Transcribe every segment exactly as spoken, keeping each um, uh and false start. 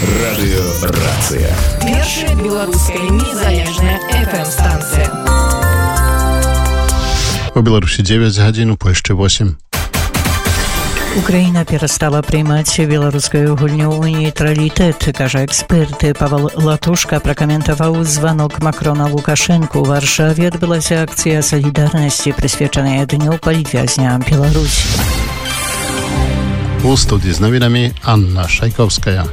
Радыёрацыя. Першая беларуская незалежная эф эм-станцыя. У Беларусі дзевяць гадзін, у Польшчы восемь. Украина перестала приймати білоруську гульню у нейтралітет, каже експерт. Павел Латушка прокоментував звонок Макрона Лукашенку. У Варшаві відбулася акція солідарності, присвячена Дню політв'язня Білорусі. У студії з новинами Анна Шайковська.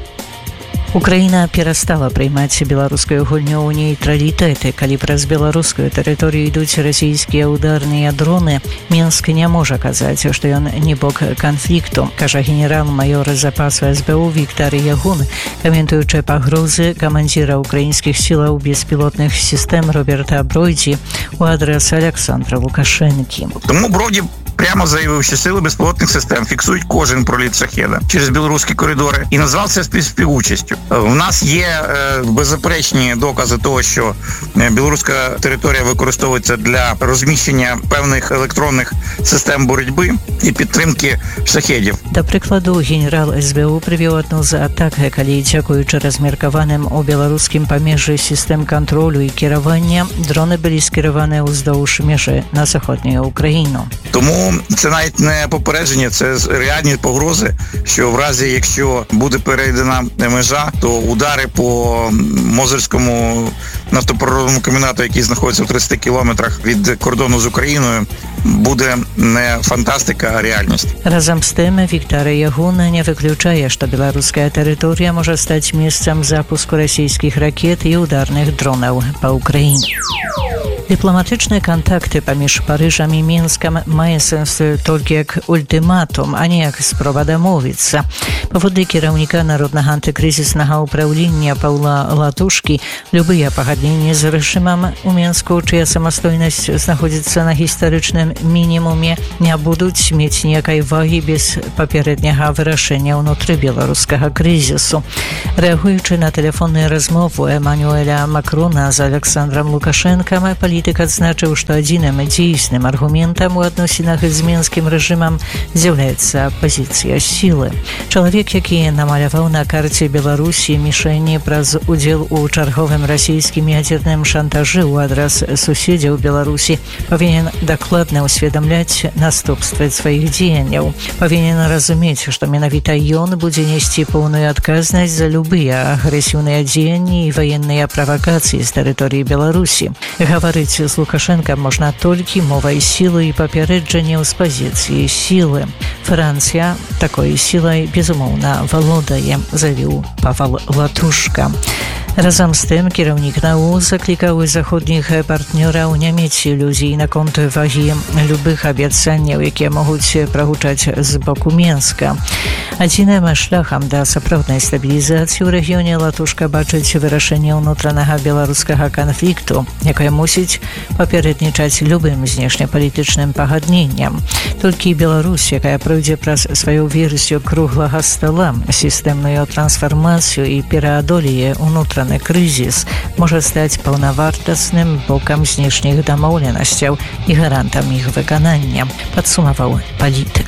Украина перестала приймати білоруську гульню у нейтралітет. Коли праз білоруську територію йдуть російські ударні дрони, Мінськ не може казати, що він не бок конфлікту, каже генерал-майор запасу ес бе у Віктор Ягун, коментуючи погрози командира українських сил безпілотних систем Роберта Бройді у адрес Олександра Лукашенки. Тому Броді прямо заявив, що сили безпілотних систем фіксують кожен проліт шахеда через білоруські коридори і назвав це співучастю. У нас є е, беззаперечні докази того, що білоруська територія використовується для розміщення певних електронних систем боротьби і підтримки шахедів. До прикладу, генерал ес бе у привів одну з атак, коли, дякуючи розміркованим у білоруськім поміжжі систем контролю і керування, дрони були скеровані уздовж межі на Західну Україну. Тому це навіть не попередження, це реальні погрози, що в разі, якщо буде перейдена межа, то удари по Мозирському нафтопереробному комбінату, який знаходиться в тридцяти кілометрах від кордону з Україною, буде не фантастика, а реальність. Разом з тим, Віктор Ягун не виключає, що білоруська територія може стати місцем запуску російських ракет і ударних дронів по Україні. Дыпламатычныя кантакты паміж Парыжам і Мінскам мае сэнс толькі як ультыматум, а не як спроба дамовіцца. Паводле кіраўніка народнага антыкрызіснага ўпраўлення Паўла Латушкі, любыя пагадненні з рэжымам у Мінску, чыя самастойнасць знаходзіцца на гістарычным мінімуме, не будуць мець ніякай вагі без папярэдняга вырашэння ўнутры беларускага крызісу. Рэагуючы на тэлефонную размову Эммануэля Макрона з Александром Лукашенком, палітык адзначыў, што адзіным дзейсным аргументам у адносінах з мінскім рэжымам з'яўляецца пазіцыя сілы. Чалавек, які намаляваў на карце Беларусі мішэні праз удзел у чарговым расійскім ядзерным шантажы ў адрас суседзяў Беларусі, павінен дакладна ўсведамляць наступствы сваіх дзеянняў. Павінен разумець, што менавіта ён будзе несці поўную адказнасць за любыя агрэсіўныя дзеянні і ваенныя правакацыі з тэрыторыі Беларусі. Гаварыць з Лукашенком можна толькі мовай сілы і папярэджанняў з пазіцыі сілы. Францыя такой сілай, безумоўна, валодае, заявіў Павел Латушка. Разом з тым, кіраўнік НАУ заклікаў заходніх партнёраў не мець ілюзій наконт вагі любых абяцанняў, якія могуць прагучаць з боку Мінска. Адзіным шляхам да сапраўднай стабілізацыі ў рэгіёне Латушка бачыць вырашэнне ўнутранага беларускага канфлікту, якое мусіць папярэднічаць любым знешнепалітычным пагадненням. Толькі Беларусь, якая пройдзе праз сваю версію круглага стола, сістэмную трансфармацыю і пераадолее ўнутраны крызіс, можа стаць паўнавартасным бокам знешніх дамоўленасцяў і гарантам іх выканання, падсумаваў палітык.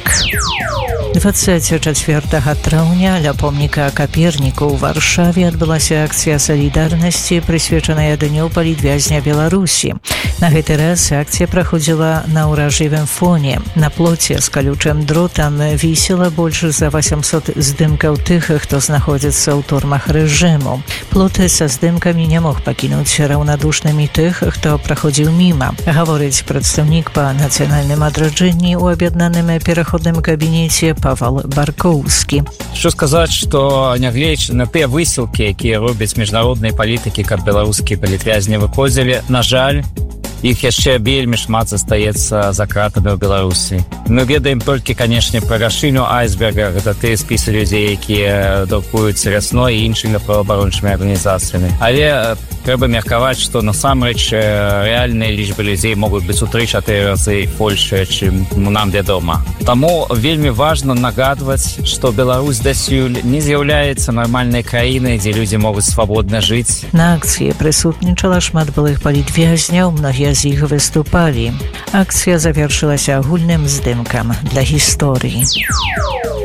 двадцать чвёртага траўня ля помніка Каперніку ў Варшаве адбылася акцыя салідарнасці, прысвечаная Дню палітвязня Беларусі. На гэты раз акцыя праходзіла на ўражлівым фоне. На плоце з калючым дротам вісела больш за восемьсот здымкаў тых, хто знаходзіцца ў турмах рэжыму. Плот са здымкамі не мог пакінуць раўнадушнымі тых, хто праходзіў міма, гаворыць прадстаўнік па нацыянальным адраджэнні ў аб'яднаным пераходным кабінеце Павел Баркоўскі. Що сказаць, што нягледзячы на тыя высілкі, якія робяць міжнародныя палітыкі, каб беларускія палітвязні выходзілі, на жаль, іх яшчэ вельмі шмат застаецца за кратамі ў Беларусі. Мы ведаем толькі, канешне, пра вяршыню айсберга, гэта тыя спісы людзей, якія друкуюцца вясной і іншымі праваабарончымі арганізацыямі. Але трэба меркаваць, што насамрэч рэальныя лічбы людзей могуць быць у тры-чатыры разы большыя, чым нам вядома. Таму вельмі важна нагадваць, што Беларусь дасюль не з'яўляецца нармальнай краінай, дзе людзі могуць свабодна жыць. На акцыі прысутнічала шмат былых палітвязняў, многія з іх выступалі. Акцыя завершылася агульным здымкам для гісторыі.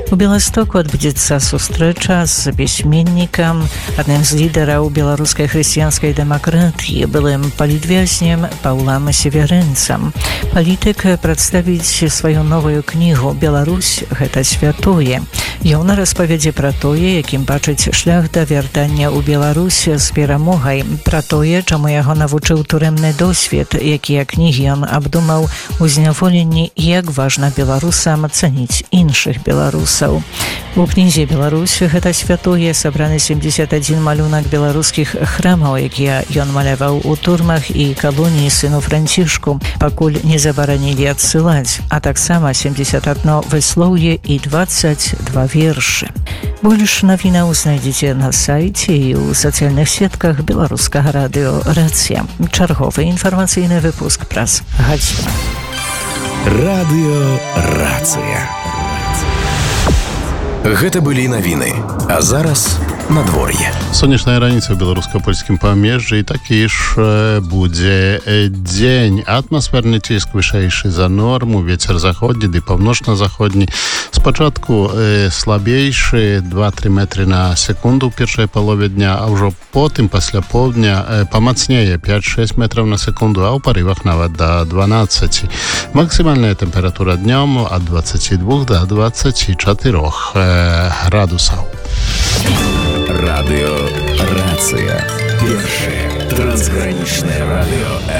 У Беластоку адбудзецца сустрэча з пісьменнікам, адным з лідараў беларускай хрысціянскай дэмакратыі, былым палітвязнем Паўлам Северынцам. Палітык прадставіць сваю новую кнігу «Беларусь – гэта святое». Ён распавядзе пра тое, якім бачыць шлях да вяртання ў Беларусь з перамогай, пра тое, чаму яго навучыў турэмны досвед, якія кнігі ён абдумаў у зняволенні, як важна беларусам цаніць іншых беларусаў. У кнізе «Беларусь – гэта святое» сабраны семьдесят адзін малюнак беларускіх храмаў, якія ён маляваў у турмах і калоніі сыну Францішку, пакуль не забаранілі адсылаць, а таксама семьдесят одно выслоўе і двадцать два вершы. Больш навінаў знайдзеце на сайце і ў сацыяльных сетках беларускага радыё «Рацыя». Чарговы інфармацыйны выпуск праз гадзіну. Радыё «Рацыя». Гэта былі навіны, а зараз надвор'е. Сонечная раніца ў беларуска-польскім памежжы і такі ж будзе дзень. Атмасферны ціск вышэйшы за норму, вецер заходні ды паўночна-заходні. Спачатку э, слабейшы два-тры метры на секунду ў першай палове дня, а ўжо потым пасля поўдня э, памацнее пять-шесть метраў на секунду, а ў парывах нават да дванаццаці. Максімальная тэмпература днём ад дваццаці двух да дваццаці чатырох э, градусаў. Радыё «Рацыя». Першае трансгранічнае радыё